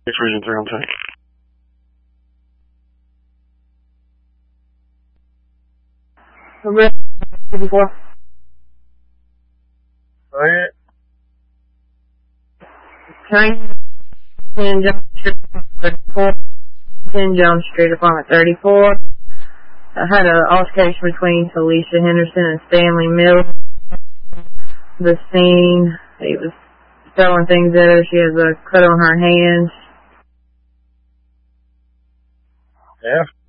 Region 3 on tank. Before. Alright. Train 10 John Street, 34. 10 John Street, apartment 34. I had an altercation between Felicia Henderson and Stanley Miller. The scene, he was throwing things at her. She has a cut on her hands. Yeah.